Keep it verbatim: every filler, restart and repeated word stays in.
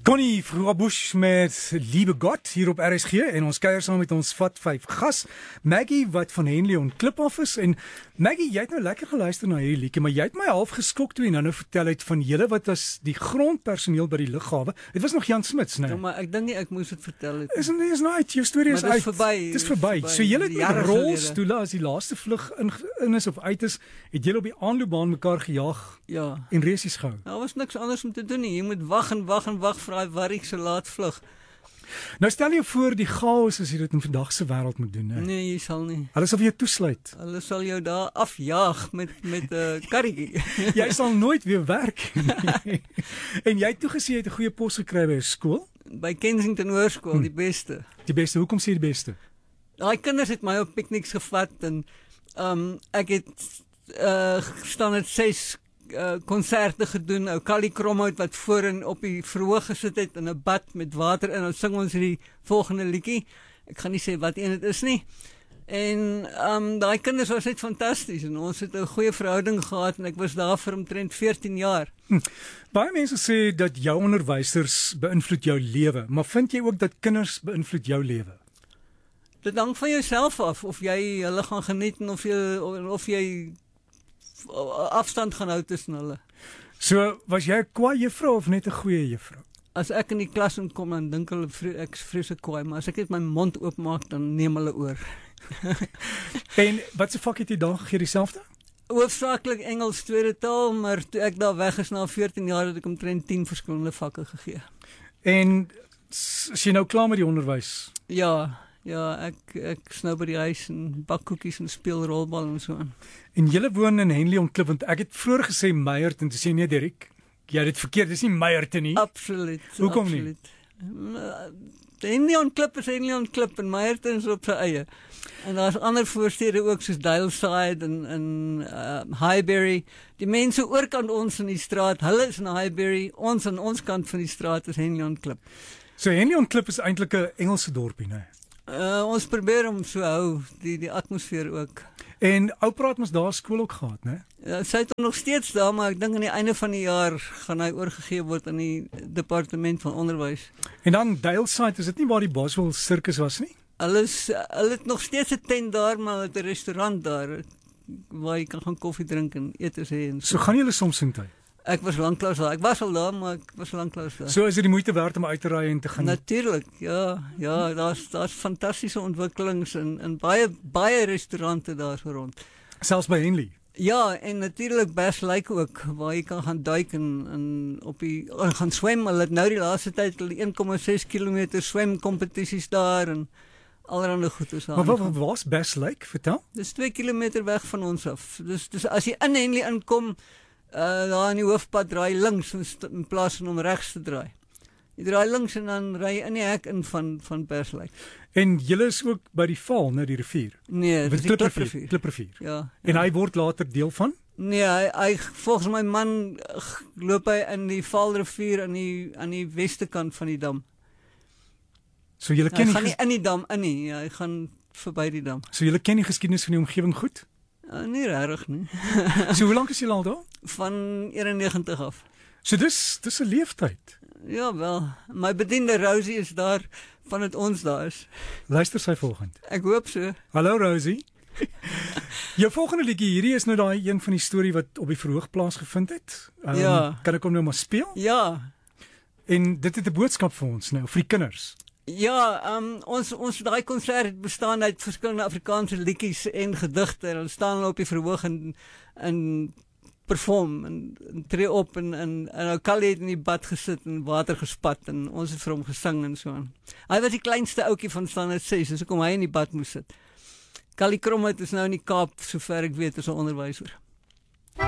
Connie Vroegabush met Liebe God hier op R S G en ons kuier saam met ons vat vyf gas. Maggie wat van Henley on Klip af is en Maggie, jy het nou lekker geluister na hierdie liedjie, maar jy het my half geskok toe en nou nou vertel het van julle wat as die grondpersoneel by die lughawe. Dit was nog Jan Smits, né? Ja, maar ek dink nie ek moes dit vertel het. Is nie is nou uit, jou storie is Maar uit. dis verby, Dis dis verby. verby. So julle het Jare met gelede. rolstoele as die laaste vlug in, in is of uit is, het julle op die aanloopbaan mekaar gejaag Ja. en resies gehou. Daar was niks anders om te doen nie. Jy moet wag en wag en wag vir daai warrie se laat vlug. Nou stel jou voor die chaos as jy dit in vandag se wêreld moet doen, né? Nee, jy sal nie. Hulle sal vir jou toesluit. Hulle sal jou daar afjaag met met 'n uh, karretjie. Jy sal nooit weer werk nie. En jy het toe gesê jy het 'n goeie pos gekry by 'n skool? By Kensington Hoërskool, hm. die beste. Die beste, hoekom sê jy die beste? Daai kinders het my op pikniks gevat en um ek het uh staan het ses konserte uh, gedoen. Ou Callie Kromhout wat voorin op die verhoog gesit het in 'n bad met water in. Nou sing ons hierdie volgende liedjie. Ek gaan nie sê wat een dit is nie. En um daai kinders was net fantasties en ons het 'n goeie verhouding gehad en ek was daar vir omtrent veertien jaar. Hm. Baie mense sê dat jou onderwysers beïnvloed jou lewe, maar vind jy ook dat kinders beïnvloed jou lewe? Dit hang van jouself af of jy hulle gaan geniet en of jy of jy afstand gaan hou tussen hulle. So, was jy 'n kwaai juffrou of net 'n goeie juffrou? As ek in die klas inkom dan dink hulle vre, ek is vreeslik kwaai, maar as ek net my mond oopmaak dan neem hulle oor. En wat se vak het jy daar gegee, dieselfde? Hoofsaaklik Engels tweede taal, maar toe ek daar weg is na veertien jaar het ek omtrent tien verskillende vakke gegee. En is jy nou klaar met die onderwys? Ja, ja, ek ek snou by die huis en bak koekies en speel rolbal en so aan. En julle woon in Henley on Klip, want ek het vroeër gesê Meyerton en toe sê nee Derek, jy het dit verkeerd, dis nie Meyerton nie. Absoluut. Hoekom absoluut. nie? Henley on Klip is Henley on Klip en Meyerton is op sy eie. En daar's ander voorstede ook soos Daleside en en uh, Highbury. Die mense oorkant ons in die straat, hulle is in Highbury, ons aan ons kant van die straat is Henley on Klip. So Henley on Klip is eintlik 'n Engelse dorpie, né? Uh, ons probeer om so hou, die die atmosfeer ook. En Oupa het mos daar skool ook gehad, né? Ja, sy het nog steeds daar, maar ek dink aan die einde van die jaar gaan hy oorgegee word aan die departement van onderwys. En dan Daleside, is dit nie waar die Boswell sirkus was nie? Hulle is hulle het nog steeds 'n tent daar, maar hulle het 'n restaurant daar waar jy kan gaan koffie drink en etes hê en so. So gaan julle soms soontoe. Ek was lanklaas daar. Ek was al daar, maar ek was lanklaas daar. So is dit die moeite werd om uit te ry en te gaan. Natuurlik. Ja, ja, daar's daar's fantastiese ontwikkelings in in baie baie restaurante daar so rond. Selfs by Henley. Ja, en natuurlik Bass Lake ook waar jy kan gaan duik en en op die en gaan swem. Hulle het nou die laaste tyd hulle een komma ses kilometer swemkompetisies daar en allerhande goed is daar. Maar wat was Bass Lake? Vertel. Dis twee kilometer weg van ons af. Dus dis as jy in Henley inkom, uh, daar in die hoofpad draai links in, in plaas van om regs te draai. Jy draai links en dan ry jy in die hek in van van Bass Lake. En julle is ook by die val, nou die rivier. Nee, dis die Kliprivier. Kliprivier. Ja, ja. En hy word later deel van? Nee, hy, hy volgens my man loop hy in die Valrivier aan die aan die weste kant van die dam. So julle ken Hy nie gaan nie in die dam in nie, ja, hy gaan verby die dam. So julle ken die geskiedenis van die omgewing goed? Uh, nie regtig nie. So hoe lank is julle al daar? Van eenennegentig af. So dis dis 'n leeftyd. Ja wel, my bediende Rosie is daar vandat ons daar is. Luister sy volgende. Ek hoop so. Hallo Rosie. Jou volgende liedjie hierdie is nou daai een van die storie wat op die verhoog plaasgevind het. Um, Ja. Kan ek hom nou maar speel? Ja. En dit het 'n boodskap vir ons nou, vir die kinders. Ja, um, ons ons daai konsert het bestaan uit verskillende Afrikaanse liedjies en gedigte. Hulle staan hulle op die verhoog en en perform en, en tree op en en en ou Callie het in die bad gesit en water gespat en ons het vir hom gesing en so aan. Hy was die kleinste ouetjie van standaard ses, dus hoekom hy in die bad moes sit. Callie Kromhout is nou in die Kaap, sover ek weet, as 'n onderwyser.